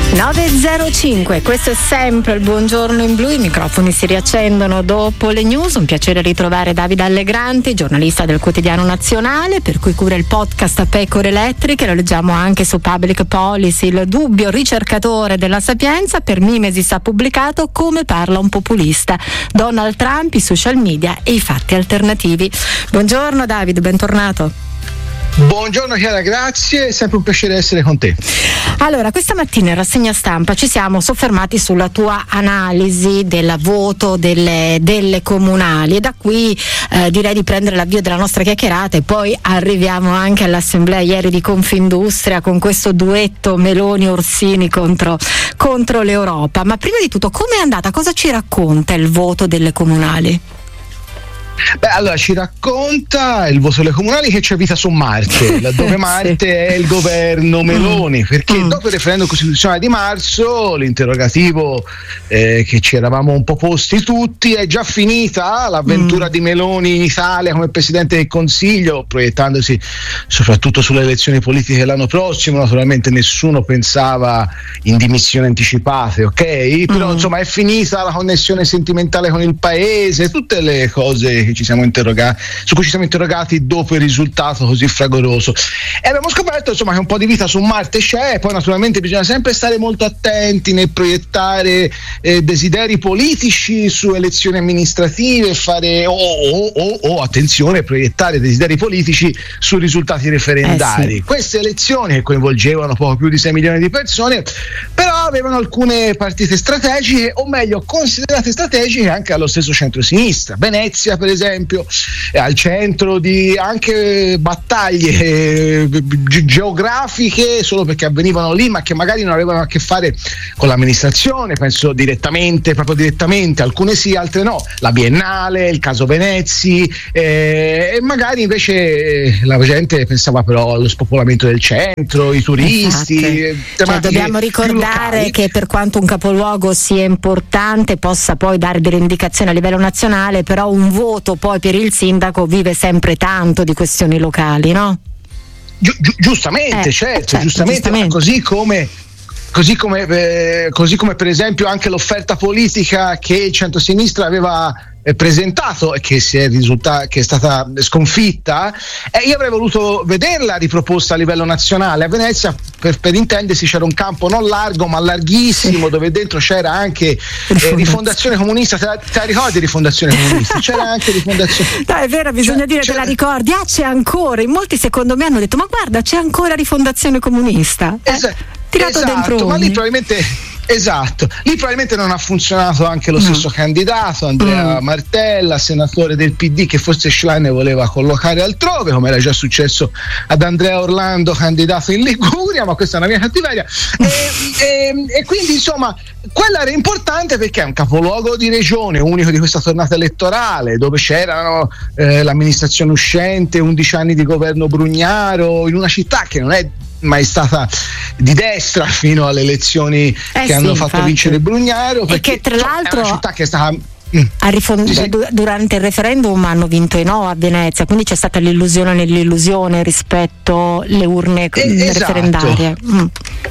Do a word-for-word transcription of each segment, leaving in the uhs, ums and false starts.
nove e zero cinque, questo è sempre il Buongiorno in Blu, i microfoni si riaccendono dopo le news. Un piacere ritrovare Davide Allegranti, giornalista del Quotidiano Nazionale, per cui cura il podcast Pecore Elettriche, lo leggiamo anche su Public Policy. Il dubbio ricercatore della Sapienza, per Mimesis ha pubblicato Come parla un populista, Donald Trump, i social media e i fatti alternativi. Buongiorno Davide, bentornato. Buongiorno Chiara, grazie, è sempre un piacere essere con te. Allora, questa mattina in rassegna stampa ci siamo soffermati sulla tua analisi del voto delle, delle comunali e da qui eh, direi di prendere l'avvio della nostra chiacchierata e poi arriviamo anche all'assemblea ieri di Confindustria con questo duetto Meloni-Orsini contro, contro l'Europa. Ma prima di tutto, come è andata? Cosa ci racconta il voto delle comunali? Beh, allora ci racconta il voto delle comunali che c'è vita su Marte, laddove Marte sì. è il governo Meloni, perché mm. dopo il referendum costituzionale di marzo l'interrogativo eh, che ci eravamo un po' posti tutti, è già finita l'avventura mm. di Meloni in Italia come Presidente del Consiglio, proiettandosi soprattutto sulle elezioni politiche l'anno prossimo. Naturalmente nessuno pensava in dimissioni anticipate, ok? Però mm. insomma è finita la connessione sentimentale con il paese, tutte le cose che ci siamo interrogati, su cui ci siamo interrogati dopo il risultato così fragoroso, e abbiamo scoperto insomma che un po' di vita su Marte c'è. Poi naturalmente bisogna sempre stare molto attenti nel proiettare eh, desideri politici su elezioni amministrative, fare o oh, oh, oh, oh, attenzione, proiettare desideri politici su risultati referendari. Eh sì. Queste elezioni, che coinvolgevano poco più di sei milioni di persone, però avevano alcune partite strategiche, o meglio considerate strategiche anche allo stesso centro-sinistra. Venezia per esempio è al centro di anche battaglie ge- geografiche solo perché avvenivano lì, ma che magari non avevano a che fare con l'amministrazione. Penso direttamente, proprio direttamente, alcune sì, altre no. La Biennale, il caso Venezi, eh, e magari invece la gente pensava però allo spopolamento del centro, i turisti. Esatto. Cioè, dobbiamo ricordare che per quanto un capoluogo sia importante, possa poi dare delle indicazioni a livello nazionale, però un voto poi per il sindaco vive sempre tanto di questioni locali, no? Gi- gi- giustamente, eh, certo, certo, giustamente, giustamente. Così come Così come, eh, così come per esempio anche l'offerta politica che il centrosinistra aveva eh, presentato e che, si è risultata, che è stata sconfitta, eh, io avrei voluto vederla riproposta a livello nazionale. A Venezia, per, per intendersi, c'era un campo non largo ma larghissimo, dove dentro c'era anche eh, Rifondazione Comunista. Te la, te la ricordi Rifondazione Comunista? C'era anche Rifondazione. No, è vero, bisogna c'era, dire, c'era... te la ricordi? Ah, c'è ancora. In molti secondo me hanno detto, ma guarda, c'è ancora Rifondazione Comunista. Eh? Esatto. Tirato esatto, dentro ma lì probabilmente esatto, lì probabilmente non ha funzionato anche lo no. stesso candidato, Andrea mm. Martella, senatore del P D, che forse Schlein voleva collocare altrove, come era già successo ad Andrea Orlando, candidato in Liguria, ma questa è una mia cattiveria. e, e, e quindi insomma quella era importante perché è un capoluogo di regione, unico di questa tornata elettorale, dove c'erano eh, l'amministrazione uscente, undici anni di governo Brugnaro, in una città che non è mai stata di destra fino alle elezioni eh che sì, hanno fatto infatti. vincere Brugnaro, perché e che tra l'altro è una città che è stata A rifond- sì, sì. durante il referendum hanno vinto i no a Venezia, quindi c'è stata l'illusione nell'illusione rispetto alle urne esatto. referendarie. Mm.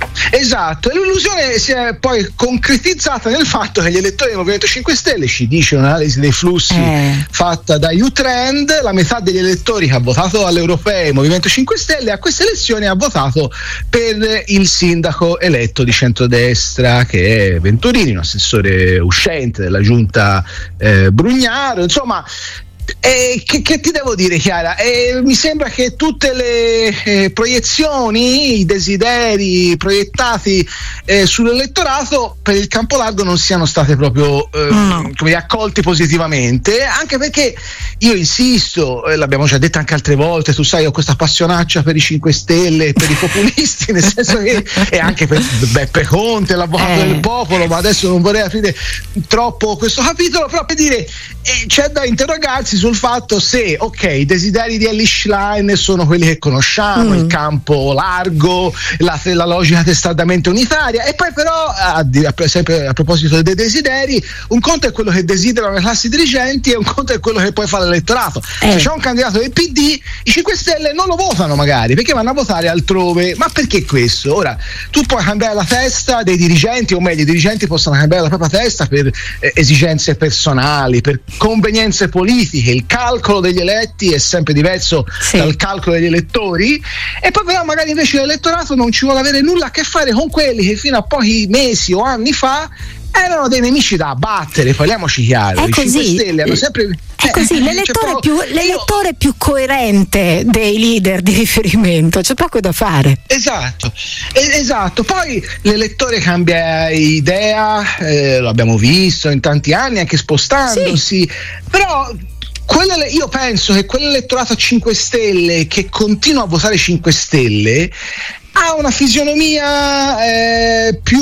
Esatto, l'illusione si è poi concretizzata nel fatto che gli elettori del Movimento cinque Stelle, ci dice un'analisi dei flussi eh. fatta da U-Trend, la metà degli elettori che ha votato alle europee Movimento cinque Stelle a queste elezioni ha votato per il sindaco eletto di centrodestra, che è Venturini, un assessore uscente della giunta eh, Brugnaro. Insomma, Eh, che, che ti devo dire, Chiara? Eh, mi sembra che tutte le eh, proiezioni, i desideri proiettati eh, sull'elettorato per il campo largo non siano state proprio eh, no. come accolti positivamente, anche perché io insisto, eh, l'abbiamo già detto anche altre volte, tu sai, ho questa passionaccia per i cinque Stelle, per i populisti, nel senso che e anche per Beppe Conte, l'avvocato eh. del popolo, ma adesso non vorrei aprire troppo questo capitolo, però per dire eh, c'è da interrogarsi sul fatto se, ok, i desideri di Elly Schlein sono quelli che conosciamo, mm. il campo largo, la, la logica testardamente unitaria, e poi però, a, a, sempre a proposito dei desideri, un conto è quello che desiderano le classi dirigenti e un conto è quello che poi fa l'elettorato. Eh. Se c'è un candidato del P D, i cinque Stelle non lo votano magari, perché vanno a votare altrove. Ma perché questo? Ora, tu puoi cambiare la testa dei dirigenti, o meglio, i dirigenti possono cambiare la propria testa per eh, esigenze personali, per convenienze politiche. Il calcolo degli eletti è sempre diverso sì. dal calcolo degli elettori, e poi però magari invece l'elettorato non ci vuole avere nulla a che fare con quelli che fino a pochi mesi o anni fa erano dei nemici da abbattere. Parliamoci chiaro, i cinque Stelle hanno sempre è così, eh, l'elettore, più, l'elettore io... più coerente dei leader di riferimento, c'è poco da fare. Esatto, esatto. Poi l'elettore cambia idea, eh, lo abbiamo visto in tanti anni, anche spostandosi, sì. però quelle, io penso che quell'elettorato cinque Stelle che continua a votare cinque Stelle ha una fisionomia eh, più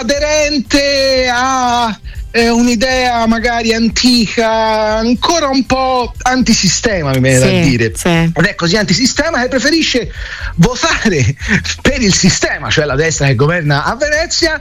aderente a eh, un'idea magari antica, ancora un po' antisistema, mi viene sì, da dire. Sì. Ed è così antisistema che preferisce votare per il sistema, cioè la destra che governa a Venezia,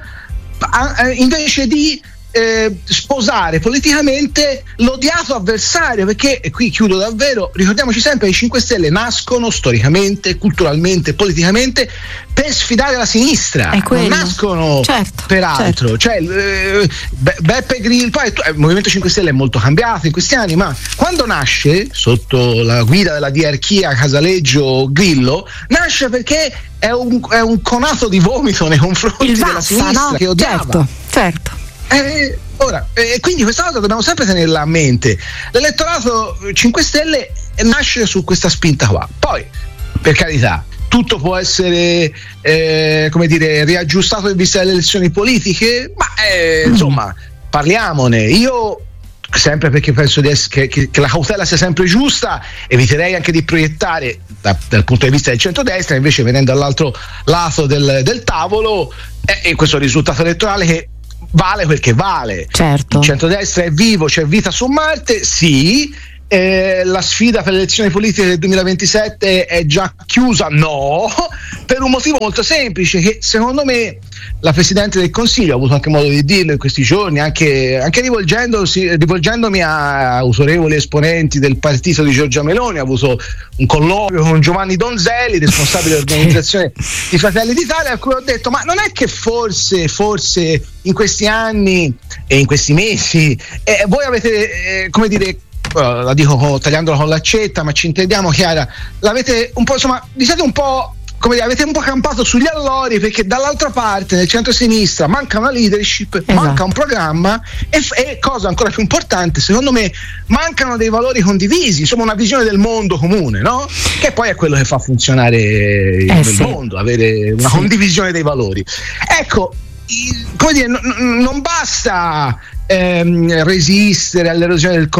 a, invece di Eh, sposare politicamente l'odiato avversario, perché, e qui chiudo davvero, ricordiamoci sempre che i cinque Stelle nascono storicamente, culturalmente, politicamente per sfidare la sinistra, non nascono certo, per altro, certo. cioè eh, Be- Beppe Grillo, poi il Movimento cinque Stelle è molto cambiato in questi anni, ma quando nasce sotto la guida della diarchia Casaleggio Grillo, nasce perché è un, è un conato di vomito nei confronti il della Vassa, sinistra, no? che odiava. Certo, certo. Eh, ora, eh, quindi questa cosa dobbiamo sempre tenerla a mente. L'elettorato cinque Stelle nasce su questa spinta qua. Poi, per carità, tutto può essere eh, come dire riaggiustato in vista delle elezioni politiche, ma eh, insomma, parliamone. Io sempre perché penso di essere, che, che, che la cautela sia sempre giusta, eviterei anche di proiettare da, dal punto di vista del centrodestra, invece venendo dall'altro lato del, del tavolo, eh, e questo risultato elettorale che vale quel che vale. Certo. Il centrodestra è vivo, c'è vita su Marte, sì. Eh, la sfida per le elezioni politiche del duemilaventisette è già chiusa? No, per un motivo molto semplice, che secondo me la Presidente del Consiglio, ho avuto anche modo di dirlo in questi giorni, anche, anche rivolgendosi, rivolgendomi a autorevoli esponenti del partito di Giorgia Meloni, ha avuto un colloquio con Giovanni Donzelli, responsabile dell'organizzazione di Fratelli d'Italia, a cui ho detto: ma non è che forse, forse in questi anni e in questi mesi eh, voi avete, eh, come dire, la dico tagliandola con l'accetta, ma ci intendiamo, Chiara, l'avete un po', insomma, vi siete un po', come dire, avete un po' campato sugli allori, perché dall'altra parte nel centro-sinistra manca una leadership, esatto. manca un programma e, e cosa ancora più importante, secondo me, mancano dei valori condivisi, insomma una visione del mondo comune, no? Che poi è quello che fa funzionare il eh, sì. mondo, avere una sì. condivisione dei valori. Ecco, come dire, n- non basta ehm, resistere all'erosione del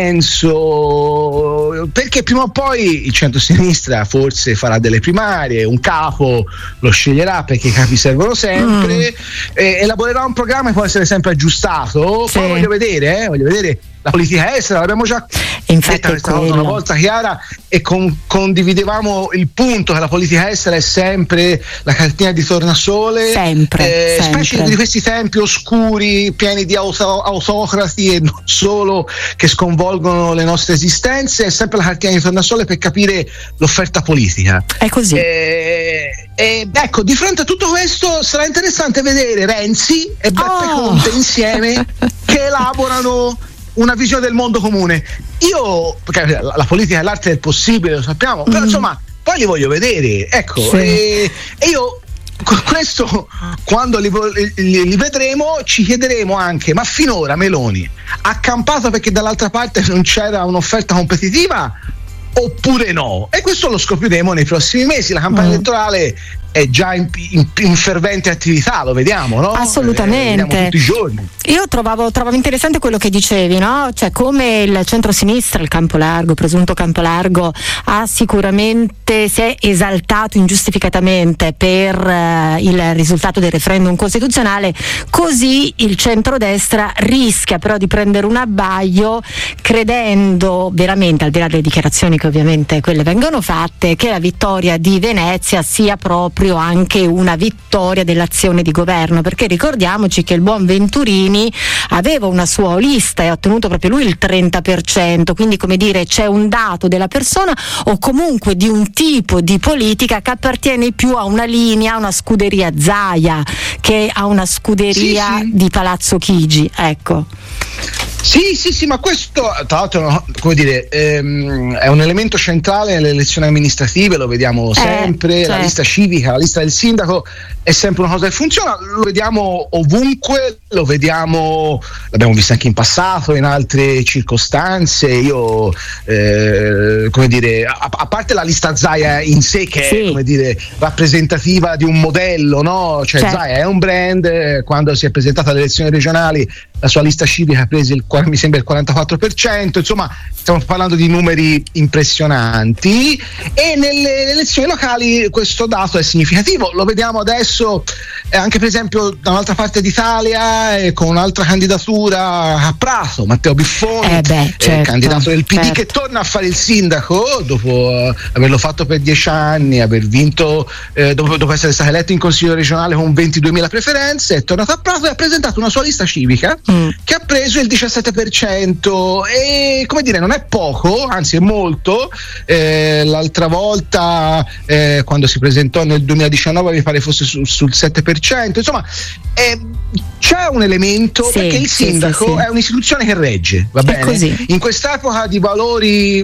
consenso, perché prima o poi il centro-sinistra forse farà delle primarie, un capo lo sceglierà, perché i capi servono sempre, mm. e elaborerà un programma che può essere sempre aggiustato. Sì. Poi voglio vedere, eh, voglio vedere la politica estera, l'abbiamo già detta questa cosa una volta, Chiara, e con, condividevamo il punto che la politica estera è sempre la cartina di tornasole, sempre, eh, sempre. specie di questi tempi oscuri pieni di auto, autocrati e non solo, che sconvolgono le nostre esistenze, è sempre la cartina di tornasole per capire l'offerta politica. È così. Eh, eh, ecco, di fronte a tutto questo sarà interessante vedere Renzi e Beppe oh. Conte insieme che elaborano una visione del mondo comune. Io, perché la, la politica è l'arte del possibile, lo sappiamo, mm. però insomma poi li voglio vedere, ecco, sì. e, e io questo, quando li, li, li vedremo, ci chiederemo anche: ma finora Meloni ha campato perché dall'altra parte non c'era un'offerta competitiva oppure no? E questo lo scopriremo nei prossimi mesi. La campagna mm. elettorale è già in, in, in fervente attività, lo vediamo, no? Assolutamente. Eh, vediamo tutti i giorni. Io trovavo, trovavo interessante quello che dicevi, no? Cioè come il centro-sinistra, il campo largo, presunto campo largo, ha sicuramente, si è esaltato ingiustificatamente per uh, il risultato del referendum costituzionale, così il centrodestra rischia però di prendere un abbaglio, credendo veramente, al di là delle dichiarazioni che ovviamente quelle vengono fatte, che la vittoria di Venezia sia proprio anche una vittoria dell'azione di governo, perché ricordiamoci che il buon Venturini aveva una sua lista e ha ottenuto proprio lui il trenta per cento, quindi come dire c'è un dato della persona o comunque di un tipo di politica che appartiene più a una linea, a una scuderia Zaia che a una scuderia sì, sì. di Palazzo Chigi, ecco. Sì, sì, sì, ma questo tra l'altro, come dire, ehm, è un elemento centrale nelle elezioni amministrative, lo vediamo sempre, eh, certo. La lista civica, la lista del sindaco è sempre una cosa che funziona, lo vediamo ovunque, lo vediamo, l'abbiamo visto anche in passato, in altre circostanze. Io, eh, come dire, a, a parte la lista Zaia in sé che sì. è, come dire, rappresentativa di un modello, no? Cioè certo. Zaia è un brand, quando si è presentata alle elezioni regionali la sua lista civica ha preso il, mi sembra il quarantaquattro per cento, insomma stiamo parlando di numeri impressionanti, e nelle elezioni locali questo dato è significativo, lo vediamo adesso eh, anche per esempio da un'altra parte d'Italia, eh, con un'altra candidatura a Prato, Matteo Biffoni, eh beh, certo, eh, candidato del P D certo. che torna a fare il sindaco dopo eh, averlo fatto per dieci anni, aver vinto eh, dopo, dopo essere stato eletto in consiglio regionale con ventiduemila preferenze, è tornato a Prato e ha presentato una sua lista civica mm. che ha preso il diciassette per cento, e come dire non è poco, anzi è molto. Eh, l'altra volta eh, quando si presentò nel duemiladiciannove mi pare fosse su, sul sette per cento, insomma eh, c'è un elemento, sì, perché il sindaco sì, sì, sì. è un'istituzione che regge, va bene? Così. In quest'epoca di valori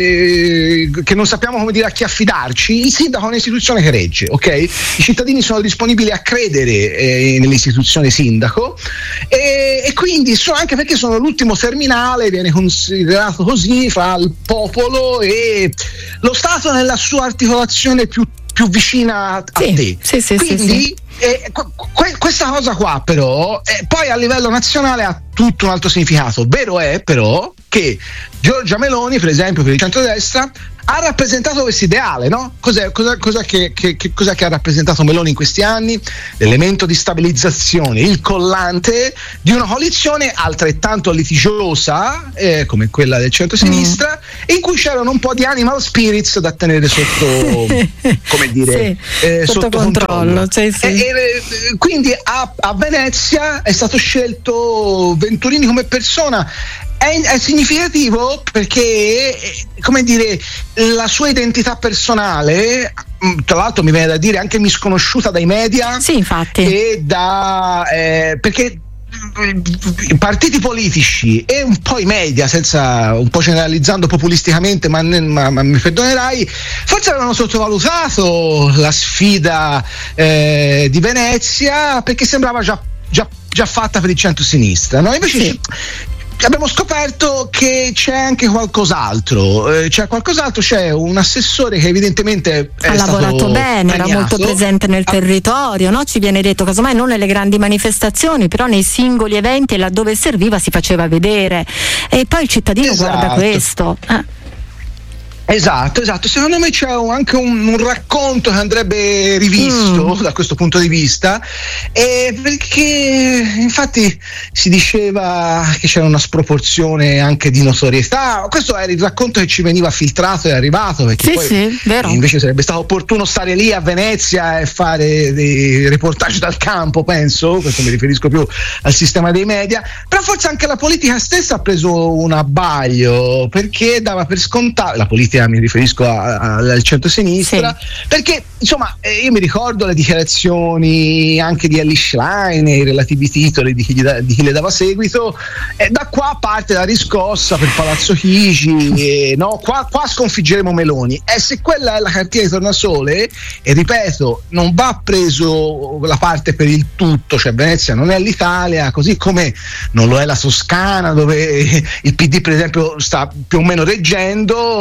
mh, che non sappiamo come dire a chi affidarci, il sindaco è un'istituzione che regge, ok? I cittadini sono disponibili a credere eh, nell'istituzione sindaco, e, e quindi sono, anche perché sono l'ultimo terminale, viene considerato così fra il popolo e lo Stato nella sua articolazione più, più vicina a sì, te. Sì, sì, quindi sì, sì. Eh, que- questa cosa qua però eh, poi a livello nazionale ha tutto un altro significato. Vero è però che Giorgia Meloni, per esempio, per il centrodestra ha rappresentato questo ideale, no? Cos'è, cos'è, cos'è, che, che, che, cos'è che ha rappresentato Meloni in questi anni? L'elemento di stabilizzazione, il collante di una coalizione altrettanto litigiosa eh, come quella del centro-sinistra, mm. in cui c'erano un po' di animal spirits da tenere sotto come dire sì, eh, sotto, sotto controllo, controllo. Sì, sì. E, e, quindi a, a Venezia è stato scelto Venturini come persona. È, è significativo perché, come dire, la sua identità personale, tra l'altro mi viene da dire anche misconosciuta dai media, sì, infatti, e da eh, perché i partiti politici e un po' i media, senza un po' generalizzando populisticamente, ma, ma, ma mi perdonerai, forse avevano sottovalutato la sfida eh, di Venezia, perché sembrava già, già, già fatta per il centro-sinistra, no? Invece sì. abbiamo scoperto che c'è anche qualcos'altro, eh, c'è qualcos'altro, c'è un assessore che evidentemente è ha lavorato bene, premiato. Era molto presente nel territorio, no? Ci viene detto, casomai non nelle grandi manifestazioni, però nei singoli eventi e laddove serviva si faceva vedere, e poi il cittadino esatto. guarda questo. Eh. Esatto, esatto. Secondo me c'è anche un, un racconto che andrebbe rivisto mm. da questo punto di vista, eh, perché infatti si diceva che c'era una sproporzione anche di notorietà. Questo era il racconto che ci veniva filtrato e arrivato, perché sì, poi sì, vero. invece sarebbe stato opportuno stare lì a Venezia e fare dei reportage dal campo, penso, questo mi riferisco più al sistema dei media, però forse anche la politica stessa ha preso un abbaglio, perché dava per scontato, la politica mi riferisco a, a, al centro-sinistra, sì. perché insomma eh, io mi ricordo le dichiarazioni anche di Elly Schlein e i relativi titoli di chi, da, di chi le dava seguito, e da qua parte la riscossa per Palazzo Chigi, e, no, qua, qua sconfiggeremo Meloni, e se quella è la cartina di tornasole, e ripeto, non va preso la parte per il tutto, cioè Venezia non è l'Italia, così come non lo è la Toscana, dove il P D per esempio sta più o meno reggendo.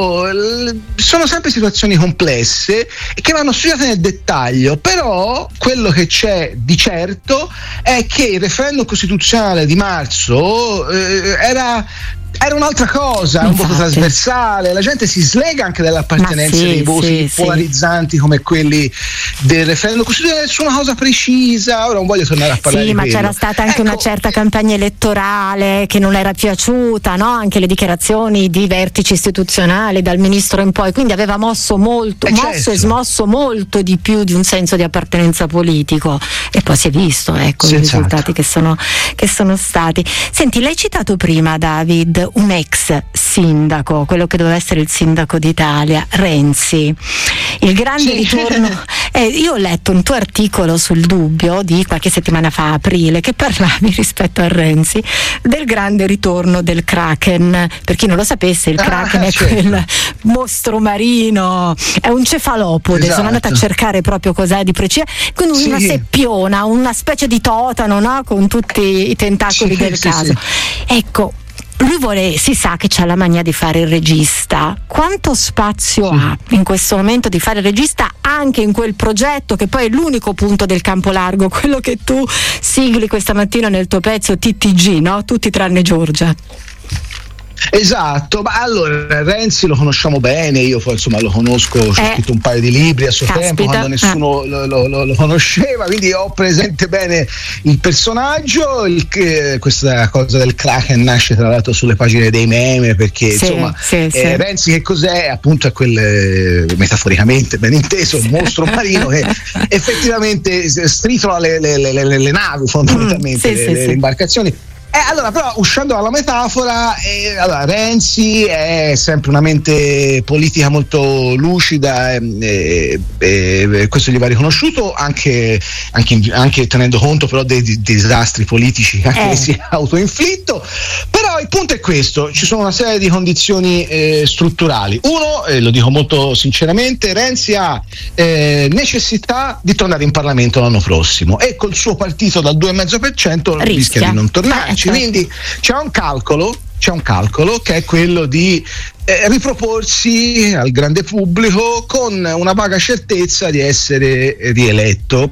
sono sempre situazioni complesse e che vanno studiate nel dettaglio, però quello che c'è di certo è che il referendum costituzionale di marzo eh, era Era un'altra cosa, un voto trasversale, la gente si slega anche dall'appartenenza sì, dei voti sì, polarizzanti sì. come quelli del referendum costituzionale su una cosa precisa. Ora non voglio tornare a parlare sì, di ma quello. C'era stata anche ecco, una certa campagna elettorale che non era piaciuta, no? Anche le dichiarazioni di vertici istituzionali dal ministro in poi, quindi aveva mosso molto, eh mosso certo. e smosso molto di più di un senso di appartenenza politico, e poi si è visto ecco i risultati che sono, che sono stati. Senti, l'hai citato prima, David, un ex sindaco, quello che doveva essere il sindaco d'Italia, Renzi. Il grande sì. ritorno. Eh, io ho letto un tuo articolo sul Dubbio di qualche settimana fa, aprile, che parlavi rispetto a Renzi del grande ritorno del Kraken. Per chi non lo sapesse, il Kraken ah, è certo. quel mostro marino, è un cefalopode. Esatto. Sono andata a cercare proprio cos'è di preciso. Quindi sì. una seppiona, una specie di totano, no? Con tutti i tentacoli sì, del sì, caso. Sì. Ecco. Lui vuole, si sa che c'ha la mania di fare il regista. Quanto spazio sì. ha in questo momento di fare il regista anche in quel progetto che poi è l'unico punto del campo largo, quello che tu sigli questa mattina nel tuo pezzo T T G, no? Tutti tranne Giorgia. Esatto, ma allora Renzi lo conosciamo bene, io poi insomma lo conosco, ho eh, scritto un paio di libri a suo caspita, tempo quando nessuno eh. lo, lo, lo, lo conosceva, quindi ho presente bene il personaggio. Il, che, questa cosa del Kraken nasce tra l'altro sulle pagine dei meme, perché sì, insomma sì, eh, sì. Renzi che cos'è? Appunto è quel eh, metaforicamente ben inteso il mostro marino che effettivamente stritola le, le, le, le, le navi fondamentalmente, mm, sì, le, sì, le, sì. le imbarcazioni. Eh, allora, però, uscendo dalla metafora, eh, allora, Renzi è sempre una mente politica molto lucida, eh, eh, questo gli va riconosciuto, anche, anche, anche tenendo conto però dei, dei disastri politici che anche eh. si è autoinflitto. Però il punto è questo: ci sono una serie di condizioni eh, strutturali. Uno, eh, lo dico molto sinceramente, Renzi ha eh, necessità di tornare in Parlamento l'anno prossimo e col suo partito dal due virgola cinque per cento rischia. rischia di non tornarci. Quindi c'è un calcolo, c'è un calcolo che è quello di eh, riproporsi al grande pubblico con una vaga certezza di essere rieletto,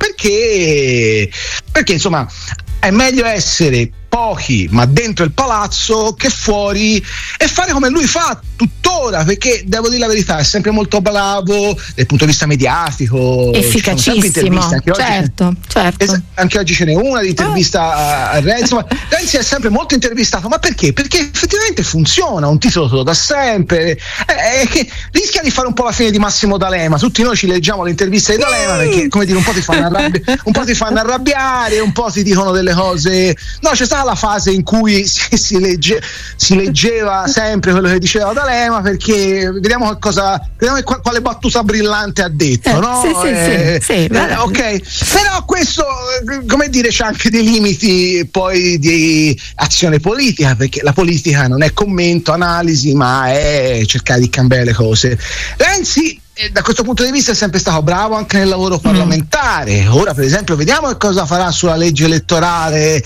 perché perché insomma è meglio essere pochi ma dentro il palazzo che fuori e fare come lui fa tuttora, perché devo dire la verità è sempre molto bravo dal punto di vista mediatico, efficacissimo, anche certo, oggi, certo. Es- anche oggi ce n'è una di intervista oh. a Renzi, ma Renzi è sempre molto intervistato, ma perché? Perché effettivamente funziona, un titolo te lo dà sempre, è, è che rischia di fare un po' la fine di Massimo D'Alema. Tutti noi ci leggiamo le interviste di D'Alema perché come dire un po' ti fanno arrabbiare, un po' ti fanno arrabbiare, un po' ti dicono delle cose. No, c'è stata la fase in cui si, si, legge, si leggeva sempre quello che diceva D'Alema, perché vediamo che cosa, vediamo quale battuta brillante ha detto, eh, no? Sì, sì, eh, sì, sì, eh, ok, però questo, come dire, c'è anche dei limiti poi di azione politica, perché la politica non è commento, analisi, ma è cercare di cambiare le cose. Renzi da questo punto di vista è sempre stato bravo anche nel lavoro parlamentare. Ora per esempio vediamo che cosa farà sulla legge elettorale,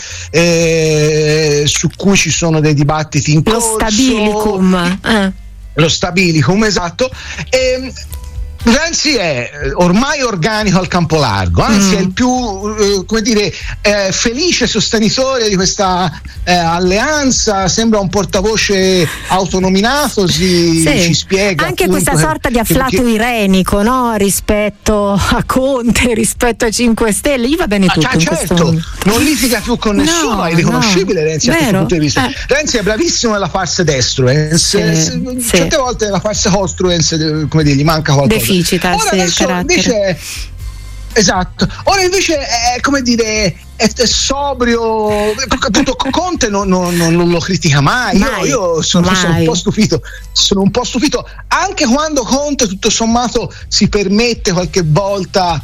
eh, su cui ci sono dei dibattiti in corso. Lo stabilicum eh. Lo stabilicum, esatto. E Renzi è ormai organico al campo largo, anzi mm. è il più eh, come dire eh, felice sostenitore di questa eh, alleanza, sembra un portavoce autonominato, si, sì. ci spiega anche appunto, questa sorta di afflato perché... irenico, no? Rispetto a Conte, rispetto ai cinque Stelle, gli va bene tutto. Ah, in certo, questo... non litiga più con nessuno, no, è riconoscibile no. Renzi. Vero? A questo punto di vista. Eh. Renzi è bravissimo nella farsa destruens, sì, certe sì. volte nella farsa costruens, come dire, gli manca qualcosa. Defi- Ora adesso invece esatto, ora invece è come dire è, è sobrio, appunto Conte non, non, non lo critica mai, mai io, io sono, mai. sono un po' stupito sono un po' stupito anche quando Conte tutto sommato si permette qualche volta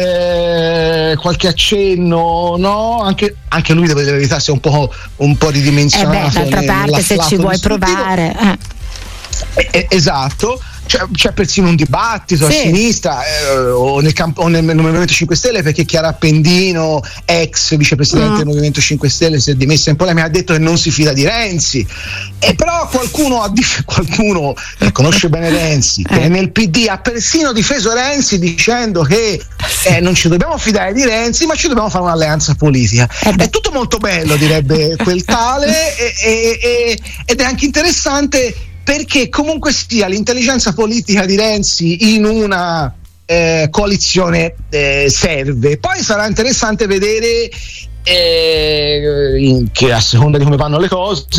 eh, qualche accenno, no? Anche, anche lui deve dire la verità, si è un po', un po' ridimensionato. Eh beh, d'altra parte se ci vuoi provare eh. Eh, esatto. C'è, c'è persino un dibattito sì. a sinistra eh, o, nel camp- o nel, nel Movimento cinque Stelle, perché Chiara Appendino, ex vicepresidente mm. del Movimento cinque Stelle, si è dimessa in polemica, ha detto che non si fida di Renzi. E però qualcuno, ha dif- qualcuno che conosce bene Renzi, che eh. nel P D ha persino difeso Renzi dicendo che eh, non ci dobbiamo fidare di Renzi, ma ci dobbiamo fare un'alleanza politica. Eh È tutto molto bello, direbbe quel tale, e, e, e, ed è anche interessante, perché comunque sia l'intelligenza politica di Renzi in una eh, coalizione eh, serve. Poi sarà interessante vedere eh, in, che a seconda di come vanno le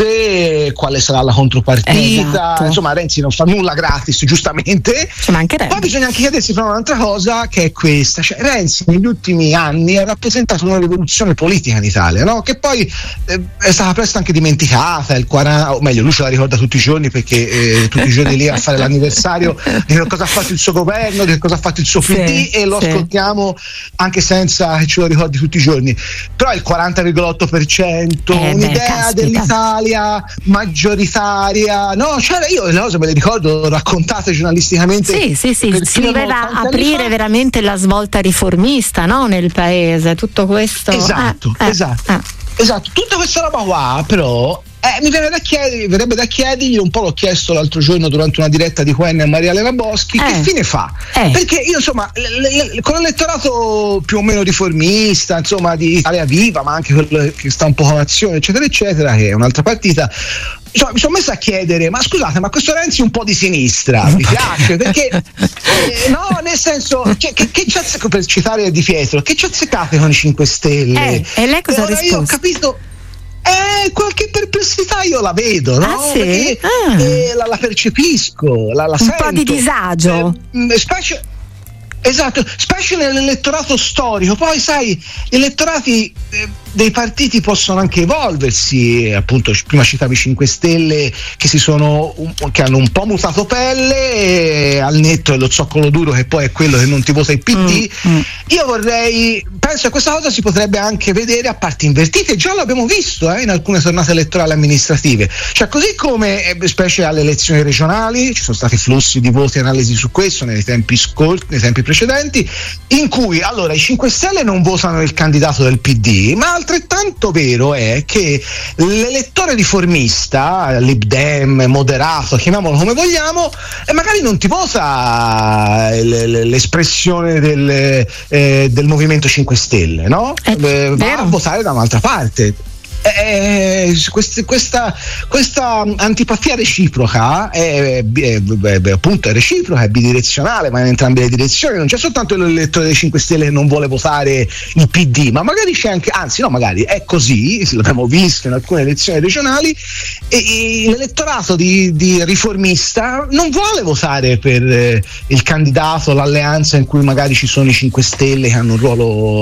cose quale sarà la contropartita. Esatto. Insomma, Renzi non fa nulla gratis, giustamente. Poi bisogna anche chiedersi però un'altra cosa, che è questa, cioè Renzi negli ultimi anni ha rappresentato una rivoluzione politica in Italia, no? Che poi eh, è stata presto anche dimenticata, il quaranta, o meglio lui ce la ricorda tutti i giorni, perché eh, tutti i giorni lì a fare l'anniversario di che cosa ha fatto il suo governo, di che cosa ha fatto il suo P D, sì, e lo sì. ascoltiamo anche senza che ce lo ricordi tutti i giorni. Però il quaranta virgola otto per cento, eh un'idea beh, dell'Italia maggioritaria, no? Cioè io le cose me le ricordo raccontate giornalisticamente. Sì, sì, sì, si doveva aprire veramente la svolta riformista, no? Nel paese, tutto questo. Esatto, eh, esatto. Eh, eh. Esatto, tutta questa roba qua, però. Eh, mi viene da chiedere, verrebbe da chiedergli, un po' l'ho chiesto l'altro giorno durante una diretta di Quen e Maria Elena Boschi, eh. che fine fa? Eh. Perché io insomma, l- l- con l'elettorato più o meno riformista, insomma, di Italia Viva, ma anche quello che sta un po' con Azione, eccetera, eccetera, che è un'altra partita, insomma, mi sono messo a chiedere, ma scusate, ma questo Renzi è un po' di sinistra, mi piace? Perché eh, no, nel senso, che, che, che c'è, per citare Di Pietro, che ci azzeccate con i cinque Stelle? Eh, e lei cosa ha risposto? Io ho capito. Eh, qualche perplessità io la vedo, no? Ah, sì? Perché, ah. eh, la, la percepisco, la, la un sento. po' di disagio. Eh, specie, esatto, specie nell'elettorato storico. Poi sai, gli elettorati eh, dei partiti possono anche evolversi, appunto prima citavi cinque Stelle che si sono un, che hanno un po' mutato pelle, eh, al netto dello zoccolo duro che poi è quello che non ti vota il P D. Mm, mm. Io vorrei, penso che questa cosa si potrebbe anche vedere a parti invertite, già l'abbiamo visto eh, in alcune tornate elettorali amministrative, cioè così come eh, specie alle elezioni regionali ci sono stati flussi di voti e analisi su questo nei tempi scorsi, nei tempi precedenti, in cui allora i cinque Stelle non votano il candidato del P D, ma altrettanto vero è che l'elettore riformista, Lib Dem, moderato, chiamiamolo come vogliamo, e magari non ti vota l'espressione del, eh, del Movimento cinque Stelle, no? Eh, va a votare da un'altra parte. Eh, quest, questa, questa antipatia reciproca è, è, è, è appunto è reciproca, è bidirezionale, ma in entrambe le direzioni. Non c'è soltanto l'elettore dei cinque Stelle che non vuole votare il P D, ma magari c'è anche, anzi no, magari è così, l'abbiamo visto in alcune elezioni regionali, e, e l'elettorato di, di riformista non vuole votare per eh, il candidato, l'alleanza in cui magari ci sono i cinque Stelle che hanno un ruolo